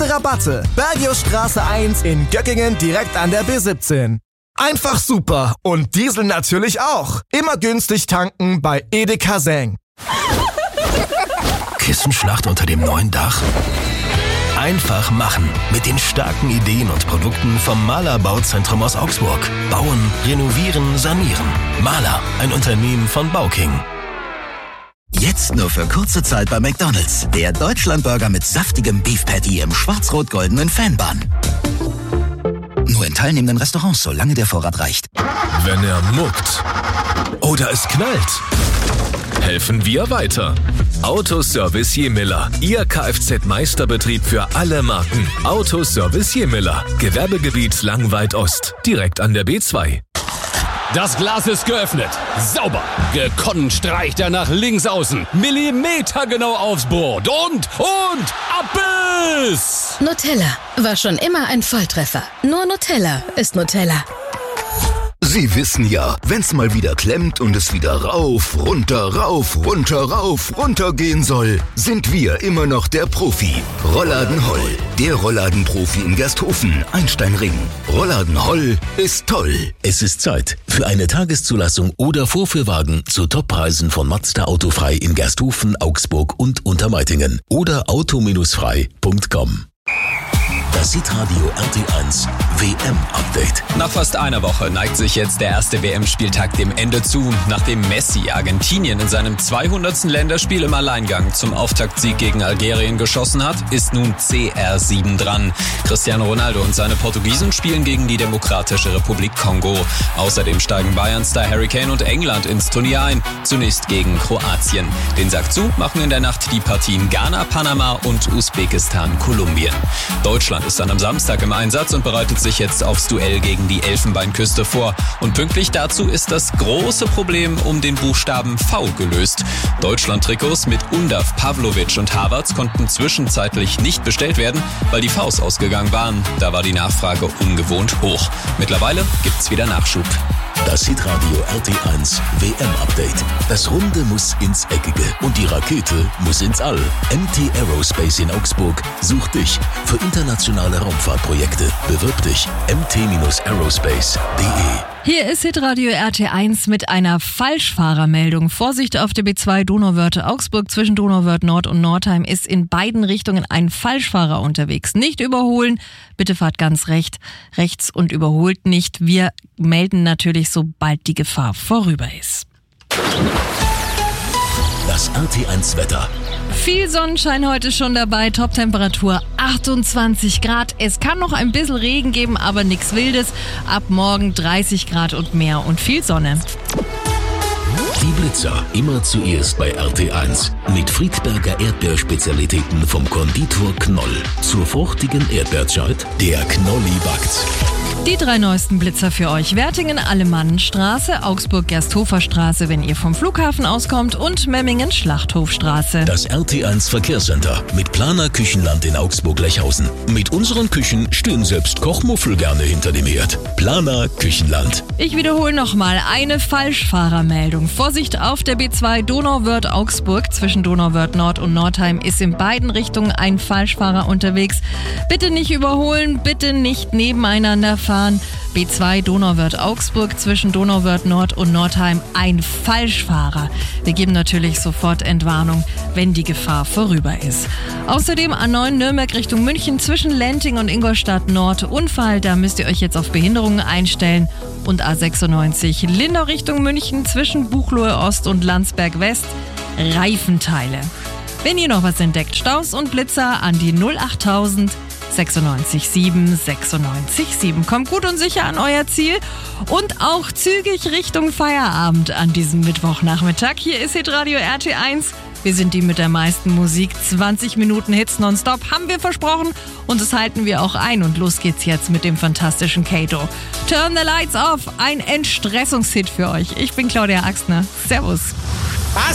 beste Rabatte. Bergiusstraße 1 in Göckingen direkt an der B17. Einfach super und Diesel natürlich auch. Immer günstig tanken bei Edeka Seng. Kissenschlacht unter dem neuen Dach? Einfach machen mit den starken Ideen und Produkten vom Mahler Bauzentrum aus Augsburg. Bauen, renovieren, sanieren. Mahler, ein Unternehmen von Bauking. Jetzt nur für kurze Zeit bei McDonald's. Der Deutschlandburger mit saftigem Beef Patty im schwarz-rot-goldenen Fanbun. Nur in teilnehmenden Restaurants, solange der Vorrat reicht. Wenn er muckt oder es knallt, helfen wir weiter. Autoservice Jemiller, Ihr Kfz-Meisterbetrieb für alle Marken. Autoservice Jemiller, Gewerbegebiet Langweid Ost, direkt an der B2. Das Glas ist geöffnet. Sauber. Gekonnt streicht er nach links außen. Millimetergenau aufs Brot. Und Abbiss! Nutella war schon immer ein Volltreffer. Nur Nutella ist Nutella. Sie wissen ja, wenn's mal wieder klemmt und es wieder rauf, runter gehen soll, sind wir immer noch der Profi. Rollladen Holl, der Rollladenprofi in Gersthofen, Einsteinring. Rollladen Holl ist toll. Es ist Zeit für eine Tageszulassung oder Vorführwagen zu Toppreisen von Mazda Autofrei in Gersthofen, Augsburg und Untermeitingen oder auto-frei.com. Das Hitradio RT1 WM-Update. Nach fast einer Woche neigt sich jetzt der erste WM-Spieltag dem Ende zu. Nachdem Messi Argentinien in seinem 200. Länderspiel im Alleingang zum Auftaktsieg gegen Algerien geschossen hat, ist nun CR7 dran. Cristiano Ronaldo und seine Portugiesen spielen gegen die Demokratische Republik Kongo. Außerdem steigen Bayern-Star Harry Kane und England ins Turnier ein. Zunächst gegen Kroatien. Den Sack zu machen in der Nacht die Partien Ghana, Panama und Usbekistan, Kolumbien. Deutschland ist dann am Samstag im Einsatz und bereitet sich jetzt aufs Duell gegen die Elfenbeinküste vor. Und pünktlich dazu ist das große Problem um den Buchstaben V gelöst. Deutschland-Trikots mit Undav, Pavlovic und Havertz konnten zwischenzeitlich nicht bestellt werden, weil die Vs ausgegangen waren. Da war die Nachfrage ungewohnt hoch. Mittlerweile gibt's wieder Nachschub. Das Hitradio RT1 WM-Update. Das Runde muss ins Eckige und die Rakete muss ins All. MT Aerospace in Augsburg sucht dich für internationale Raumfahrtprojekte. Bewirb dich mt-aerospace.de. Hier ist Hitradio RT1 mit einer Falschfahrermeldung. Vorsicht auf der B2 Donauwörth Augsburg. Zwischen Donauwörth Nord und Nordheim ist in beiden Richtungen ein Falschfahrer unterwegs. Nicht überholen, bitte fahrt ganz rechts und überholt nicht. Wir melden natürlich, sobald die Gefahr vorüber ist. Das RT1 Wetter. Viel Sonnenschein heute schon dabei, Toptemperatur 28 Grad. Es kann noch ein bisschen Regen geben, aber nichts Wildes. Ab morgen 30 Grad und mehr und viel Sonne. Die Blitzer immer zuerst bei RT1 mit Friedberger Erdbeerspezialitäten vom Konditor Knoll. Zur fruchtigen Erdbeerzeit, der Knolli backt. Die 3 neuesten Blitzer für euch. Wertingen Alemannenstraße, Augsburg Gersthoferstraße, wenn ihr vom Flughafen auskommt, und Memmingen Schlachthofstraße. Das RT1 Verkehrscenter mit Planer Küchenland in Augsburg-Lechhausen. Mit unseren Küchen stehen selbst Kochmuffel gerne hinter dem Herd. Planer Küchenland. Ich wiederhole nochmal eine Falschfahrermeldung. Vorsicht auf der B2 Donauwörth Augsburg. Zwischen Donauwörth Nord und Nordheim ist in beiden Richtungen ein Falschfahrer unterwegs. Bitte nicht überholen, bitte nicht nebeneinander fahren. B2 Donauwörth Augsburg, zwischen Donauwörth Nord und Nordheim ein Falschfahrer. Wir geben natürlich sofort Entwarnung, wenn die Gefahr vorüber ist. Außerdem A9 Nürnberg Richtung München zwischen Lenting und Ingolstadt Nord Unfall. Da müsst ihr euch jetzt auf Behinderungen einstellen. Und A96 Lindau Richtung München zwischen Buchloe Ost und Landsberg West Reifenteile. Wenn ihr noch was entdeckt, Staus und Blitzer an die 08000 967 967. Kommt gut und sicher an euer Ziel und auch zügig Richtung Feierabend an diesem Mittwochnachmittag. Hier ist Hitradio RT1. Wir sind die mit der meisten Musik. 20 Minuten Hits nonstop haben wir versprochen und das halten wir auch ein. Und los geht's jetzt mit dem fantastischen Kato. Turn the Lights Off, ein Entstressungshit für euch. Ich bin Claudia Axtner. Servus.